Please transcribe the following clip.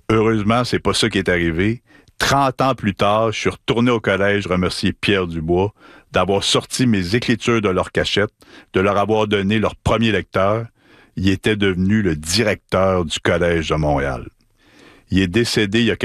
Heureusement, c'est pas ça qui est arrivé. 30 ans plus tard, je suis retourné au collège remercier Pierre Dubois d'avoir sorti mes écritures de leur cachette, de leur avoir donné leur premier lecteur. Il était devenu le directeur du Collège de Montréal. Il est décédé il y a